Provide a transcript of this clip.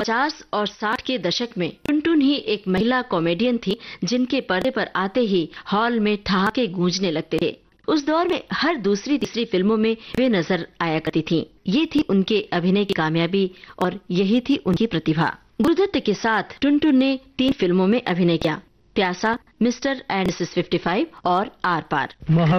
50 और 60 के दशक में टुनटुन ही एक महिला कॉमेडियन थी जिनके पर्दे पर आते ही हॉल में ठहाके गूंजने लगते थे। उस दौर में हर दूसरी तीसरी फिल्मों में वे नजर आया करती थीं। ये थी उनके अभिनय की कामयाबी और यही थी उनकी प्रतिभा। गुरुदत्त के साथ टुनटुन ने 3 फिल्मों में अभिनय किया: प्यासा, मिस्टर एंड मिसेस 55 और आर पार।